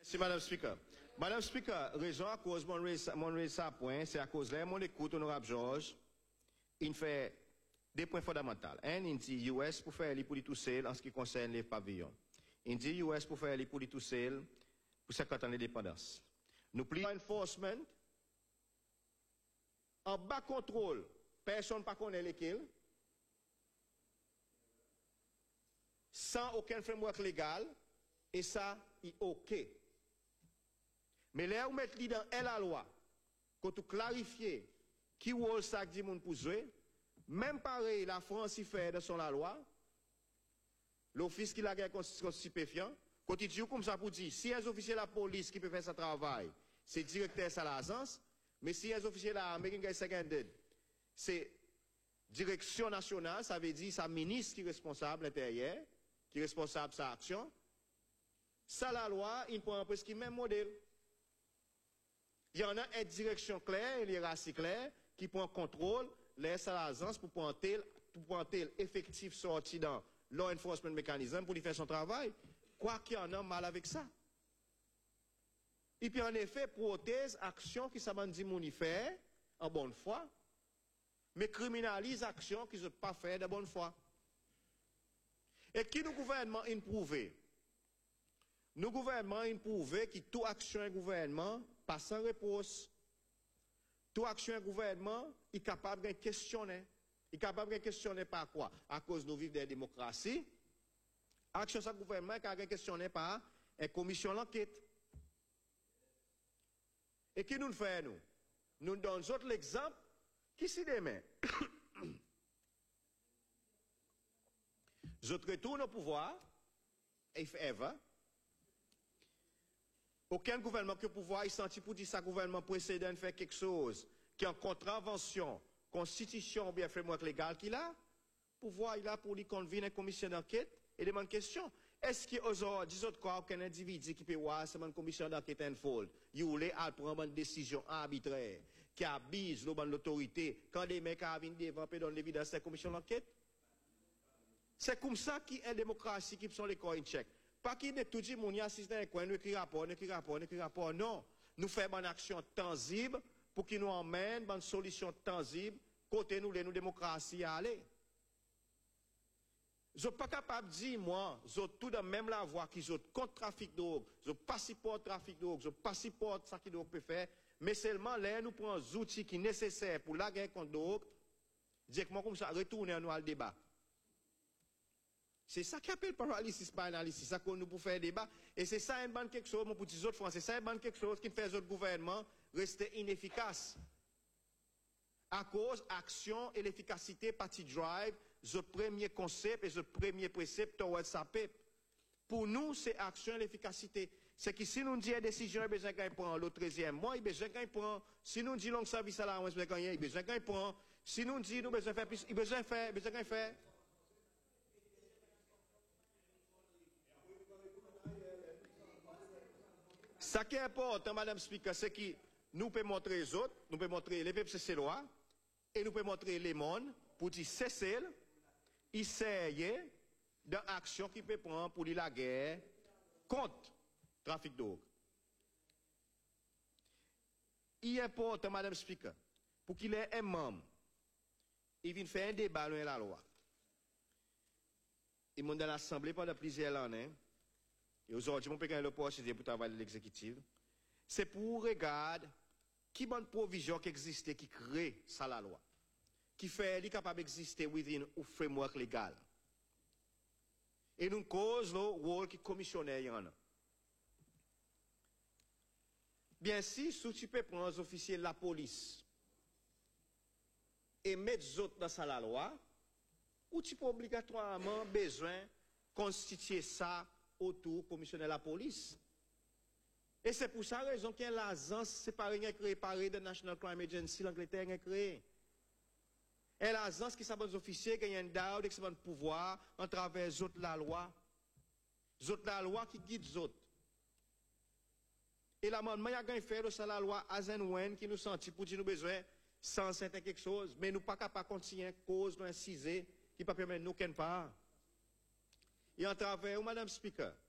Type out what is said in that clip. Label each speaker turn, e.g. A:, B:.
A: Merci, Madame Speaker. Madame Speaker, raison à cause mon ça point, c'est à cause de mon écoute, honorable Georges, il fait des points fondamentaux. Un, il dit US pour faire les tout seul en ce qui concerne les pavillons. Il dit US pour faire les tout seul pour 50 ans d'indépendance. Nous plions enforcement, en bas contrôle, personne ne connaît lesquels, sans aucun framework légal, et ça, est OK. Mais là, vous mettez dans la loi, quand vous clarifiez qui rôle ça dit moun pour jouer, même pareil, la France y fait dans son la loi, l'office qui l'a gagné stupéfiant, quand il dit comme ça pour dire, si un officier de la police qui peut faire ce travail, c'est directeur de l'agence, mais si un officier de l'armée qui est c'est direction nationale, ça veut dire c'est ministre qui est responsable l'intérieur, qui est responsable de sa action. Ça, la loi, il prend presque le même modèle. Il y en a une direction claire, une hiérarchie claire, qui prend contrôle, laisse à l'agence pour prendre l'effectif sorti dans law enforcement mechanism pour lui faire son travail. Quoi qu'il y en a mal avec ça. Et puis en effet, prothèse, action qui s'abandonne dit faire en bonne foi, mais criminalise action qui ne sont pas fait de bonne foi. Et qui nous gouvernement improuvé? Nous gouvernement improuvé que toute action du gouvernement passe sans réponse. Toute action du gouvernement est capable de questionner. Il est capable de questionner par quoi? À cause de nous vivons dans la démocratie. Action du gouvernement est capable de questionner par une commission d'enquête. Et qui nous le fait, nous? Nous donnons autre l'exemple qui si demain. Je retourne au pouvoir, if ever. Aucun gouvernement qui au pouvoir est senti pour dire que ce gouvernement précédent fait quelque chose qui est en contravention, constitution ou bien framework légal qu'il a. Pouvoir il a pour lui convenir une commission d'enquête et demande question. Est-ce qu'aujourd'hui, disons quoi, aucun individu qui peut voir c'est une commission d'enquête unfold, il voulait prendre une décision arbitraire qui abuse l'autorité quand des mecs viennent devant et donnent l'évidence de la commission d'enquête? C'est comme ça qu'il y a une démocratie qui sont les coins check. Pas qu'il est tout dit, mon assiste dans les coins, nous écrit rapport. Non. Nous faisons une action tangible pour qu'il nous emmène une solution tangible côté nous, les démocraties à aller. Je ne suis pas capable de dire, moi, je suis tout dans même la voie qui sont contre le trafic de drogue, je ne pas supporte le trafic de drogue, je ne pas supporte ce que drogue peut faire, mais seulement là, nous prenons les outils qui sont nécessaires pour la guerre contre la drogue, directement comme ça, retourner à nous à le débat. C'est ça qui appelle paralysis par analysis, c'est ça qu'on nous pour faire débat, et c'est ça une bonne quelque chose, mon petit autres français, c'est ça une bonne quelque chose qui fait les autres gouvernements rester inefficaces. À cause action et l'efficacité parti drive, le premier concept et le premier précepte towards sa PEP. Pour nous, c'est action et l'efficacité. C'est que si nous disons décision, il besoin qu'on prend le 13e mois, il besoin qu'on prend. Si nous disons long service à la il besoin qu'on prend. Si nous disons nous besoin faire plus, il besoin qu'on fait. Ce qui est important, Madame Speaker, c'est que nous pouvons montrer les autres, nous pouvons montrer les peuples, c'est loi, et nous pouvons montrer les mondes pour dire c'est celle, il s'agit d'une action qui peut prendre pour la guerre contre le trafic de drogue. Il est important, Madame Speaker, pour qu'il ait un membre, il vient faire un débat dans la loi. Il m'a dans l'Assemblée pendant plusieurs années. Et aujourd'hui, on peut gagner l'opportunité pour travailler de l'exécutif. C'est pour regarder qui bonne provision qui existe, qui crée ça la loi. Qui fait, elle est capable d'exister within un framework légal. Et nous cause le rôle qui commissionnaire y en a. Bien si tu peux prendre les officiers de la police et mettre les autres dans ça la loi, ou tu peux obligatoirement besoin de constituer ça autour commissionnaire de la police. Et c'est pour ça raison qu'il y a l'agence séparée créée par de National Crime Agency, l'Angleterre a créé. Et l'agence qui s'appelle les officiers qui a un doubt, qui a un pouvoir en travers la loi. La loi qui guide les autres. Et l'amendement il a gagné faire de la loi Azenwen qui nous sentit pour dire nous besoin sans certains quelque chose, mais nous pas capables de continuer cause d'un cisé qui ne peut pas permettre nous qu'un part. Et en travers, Madame Speaker,